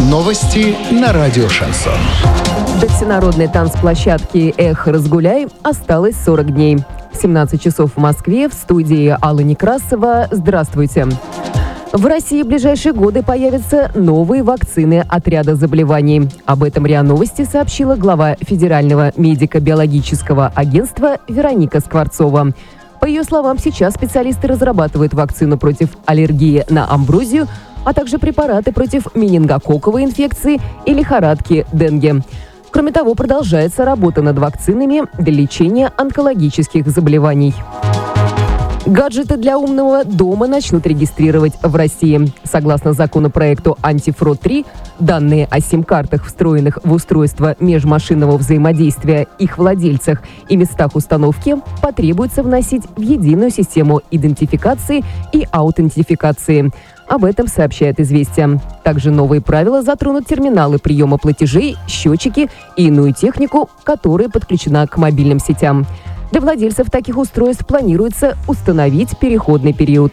Новости на радио «Шансон». До всенародной танцплощадки «Эх, разгуляй» осталось 40 дней. 17 часов в Москве, в студии Алла Некрасова. Здравствуйте. В России в ближайшие годы появятся новые вакцины от ряда заболеваний. Об этом РИА Новости сообщила глава Федерального медико-биологического агентства Вероника Скворцова. По ее словам, сейчас специалисты разрабатывают вакцину против аллергии на амброзию, а также препараты против менингококковой инфекции и лихорадки денге. Кроме того, продолжается работа над вакцинами для лечения онкологических заболеваний. Гаджеты для умного дома начнут регистрировать в России. Согласно законопроекту «Антифрод-3», данные о сим-картах, встроенных в устройство межмашинного взаимодействия, их владельцах и местах установки, потребуется вносить в единую систему идентификации и аутентификации. Об этом сообщает «Известия». Также новые правила затронут терминалы приема платежей, счетчики и иную технику, которая подключена к мобильным сетям. Для владельцев таких устройств планируется установить переходный период.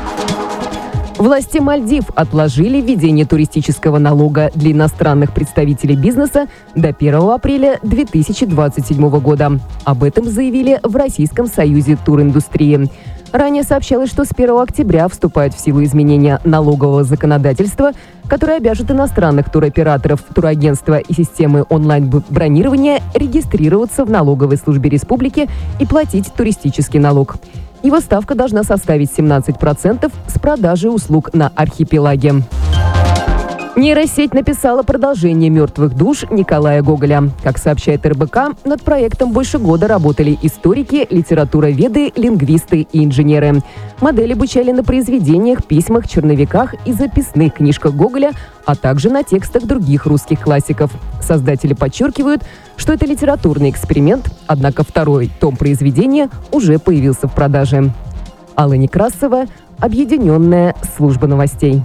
Власти Мальдив отложили введение туристического налога для иностранных представителей бизнеса до 1 апреля 2027 года. Об этом заявили в Российском союзе туриндустрии. Ранее сообщалось, что с 1 октября вступают в силу изменения налогового законодательства, которые обяжут иностранных туроператоров, турагентства и системы онлайн-бронирования регистрироваться в налоговой службе республики и платить туристический налог. Его ставка должна составить 17% с продажи услуг на архипелаге. Нейросеть написала продолжение «Мертвых душ» Николая Гоголя. Как сообщает РБК, над проектом больше года работали историки, литературоведы, лингвисты и инженеры. Модель обучали на произведениях, письмах, черновиках и записных книжках Гоголя, а также на текстах других русских классиков. Создатели подчеркивают, что это литературный эксперимент, однако второй том произведения уже появился в продаже. Алла Некрасова, Объединенная служба новостей.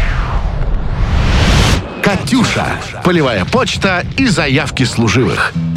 «Катюша» – полевая почта и заявки служивых.